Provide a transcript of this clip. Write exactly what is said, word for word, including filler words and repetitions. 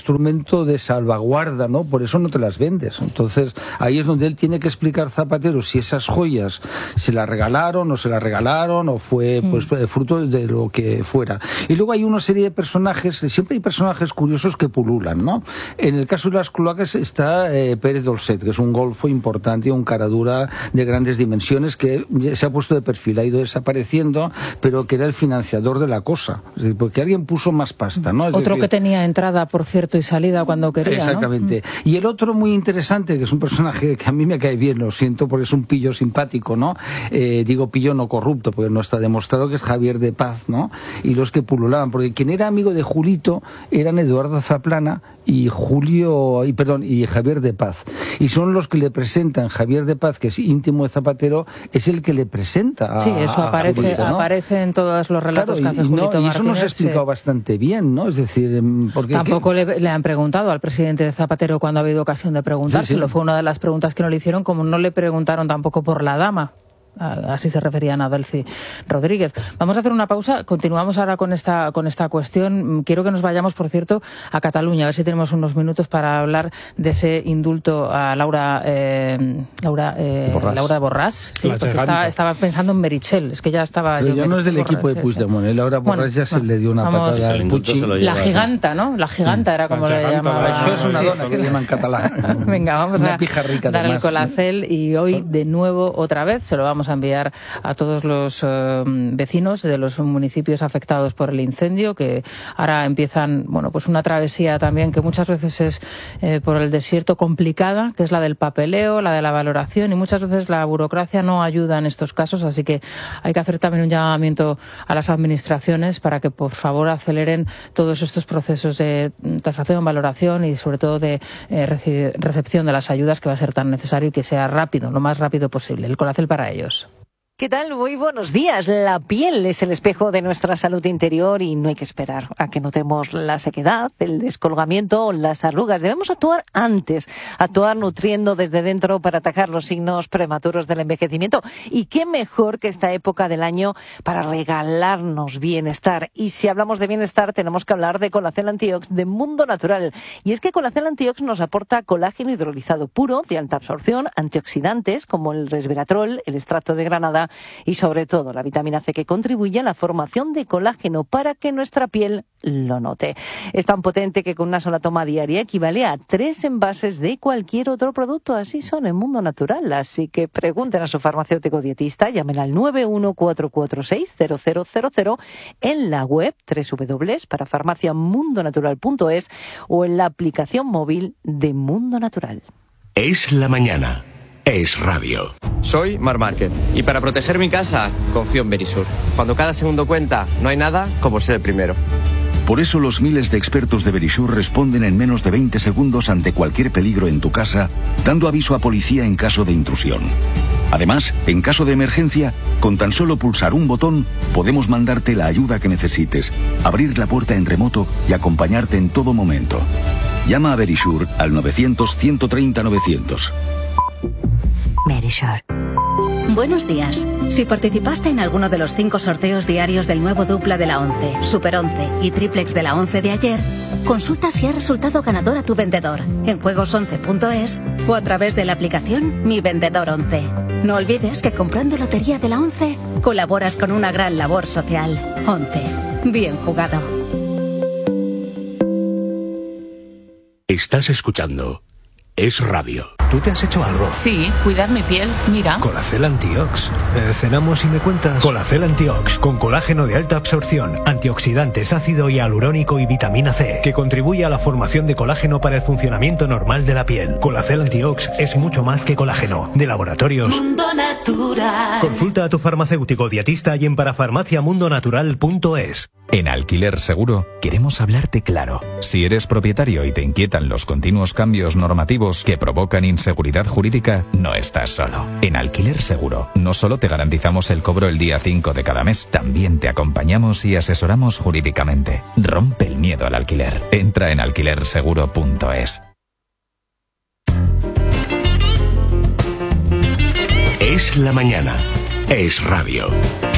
instrumento de salvaguarda, ¿no? Por eso no te las vendes. Entonces, ahí es donde él tiene que explicar, Zapatero, si esas joyas se las regalaron o se las regalaron o fue pues mm. fruto de lo que fuera. Y luego hay una serie de personajes, siempre hay personajes curiosos que pululan, ¿no? En el caso de las cloacas está eh, Pérez Dolcet, que es un golfo importante y un caradura de grandes dimensiones que se ha puesto de perfil, ha ido desapareciendo, pero que era el financiador de la cosa, porque alguien puso más pasta, ¿no? Es Otro decir, que tenía entrada, por cierto, y salida cuando quería, exactamente. ¿No? Y el otro muy interesante, que es un personaje que a mí me cae bien, lo siento porque es un pillo simpático, ¿no? Eh, digo pillo no corrupto, porque no está demostrado, que es Javier de Paz, ¿no? Y los que pululaban, porque quien era amigo de Julito eran Eduardo Zaplana y Julio, y perdón, y Javier de Paz. Y son los que le presentan. Javier de Paz, que es íntimo de Zapatero, es el que le presenta a Sí, eso aparece, a Julito, ¿no? aparece en todos los relatos claro, que hace y, Julito no, y Martínez. eso nos ha explicado sí. bastante bien, ¿no? Es decir, porque tampoco le, le han preguntado al presidente de Zapatero cuando ha habido ocasión de preguntárselo. Sí, sí. Fue una de las preguntas que no le hicieron, como no le preguntaron tampoco por la dama. Así se referían a Delcy Rodríguez. Vamos a hacer una pausa, continuamos ahora con esta con esta cuestión. Quiero que nos vayamos, por cierto, a Cataluña, a ver si tenemos unos minutos para hablar de ese indulto a Laura eh, Laura eh, Borràs. Laura Borràs, sí, porque estaba, estaba pensando en Meritxell, es que ya estaba... Pero yo ya no es del Borràs, equipo de Puigdemont, sí. Laura Borràs bueno, ya se bueno, le dio una vamos, patada al Puig. La giganta, ¿no? La giganta sí. era como le llamaban. Eso es una sí, dona sí. que le llaman catalán. Venga, vamos una a pija rica dar además, el colacel y hoy de nuevo, otra vez, se lo vamos a enviar a todos los uh, vecinos de los municipios afectados por el incendio, que ahora empiezan, bueno, pues una travesía también que muchas veces es eh, por el desierto complicada, que es la del papeleo, la de la valoración, y muchas veces la burocracia no ayuda en estos casos, así que hay que hacer también un llamamiento a las administraciones para que por favor aceleren todos estos procesos de tasación, valoración y sobre todo de eh, reci- recepción de las ayudas, que va a ser tan necesario, y que sea rápido, lo más rápido posible. El colacel para ellos. ¿Qué tal? Muy buenos días. La piel es el espejo de nuestra salud interior y no hay que esperar a que notemos la sequedad, el descolgamiento o las arrugas. Debemos actuar antes, actuar nutriendo desde dentro para atacar los signos prematuros del envejecimiento. Y qué mejor que esta época del año para regalarnos bienestar. Y si hablamos de bienestar, tenemos que hablar de Colacel Antiox de Mundo Natural. Y es que Colacel Antiox nos aporta colágeno hidrolizado puro, de alta absorción, antioxidantes como el resveratrol, el extracto de granada, y sobre todo la vitamina C, que contribuye a la formación de colágeno para que nuestra piel lo note. Es tan potente que con una sola toma diaria equivale a tres envases de cualquier otro producto. Así son en Mundo Natural. Así que pregunten a su farmacéutico dietista, llamen al nueve uno cuatro cuatro seis cero cero cero cero en la web doble u doble u doble u para farmacia mundo natural punto es o en la aplicación móvil de Mundo Natural. Es la mañana. Es radio. Soy Mar Márquez y para proteger mi casa confío en Verisur. Cuando cada segundo cuenta, no hay nada como ser el primero. Por eso los miles de expertos de Verisur responden en menos de veinte segundos ante cualquier peligro en tu casa, dando aviso a policía en caso de intrusión. Además, en caso de emergencia, con tan solo pulsar un botón, podemos mandarte la ayuda que necesites, abrir la puerta en remoto y acompañarte en todo momento. Llama a Verisur al novecientos, ciento treinta, novecientos. Verisur. Buenos días. Si participaste en alguno de los cinco sorteos diarios del nuevo dupla de la once, Super once y Triplex de la once de ayer, consulta si ha resultado ganador a tu vendedor en juegos once punto es o a través de la aplicación Mi Vendedor once. No olvides que comprando lotería de la once colaboras con una gran labor social. once. Bien jugado. Estás escuchando Es Radio. ¿Tú te has hecho algo? Sí, cuidar mi piel, mira. Colacel Antiox. Eh, cenamos y me cuentas. Colacel Antiox, con colágeno de alta absorción, antioxidantes, ácido hialurónico y vitamina C, que contribuye a la formación de colágeno para el funcionamiento normal de la piel. Colacel Antiox es mucho más que colágeno. De Laboratorios Mundo Natural. Consulta a tu farmacéutico dietista y en parafarmacia mundo natural punto es. En Alquiler Seguro queremos hablarte claro. Si eres propietario y te inquietan los continuos cambios normativos que provocan inseguridad jurídica, no estás solo. En Alquiler Seguro no solo te garantizamos el cobro el día cinco de cada mes, también te acompañamos y asesoramos jurídicamente. Rompe el miedo al alquiler. Entra en alquiler seguro punto es. Es la mañana. Es radio.